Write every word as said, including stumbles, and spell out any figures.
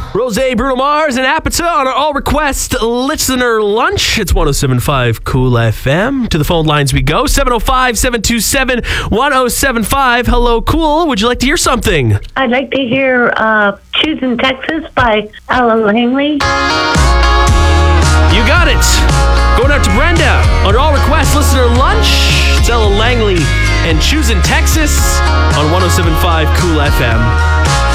Rose, Bruno Mars, and Apata on our all-request listener lunch. It's one oh seven point five Cool F M. To the phone lines we go. seven oh five, seven two seven, one oh seven five. Hello, Cool. Would you like to hear something? I'd like to hear uh, Choosing Texas by Alan Langley. You got it. Going out to Brenda on our all-request listener lunch. It's Ella Langley and Choosing Texas on one oh seven point five Cool F M.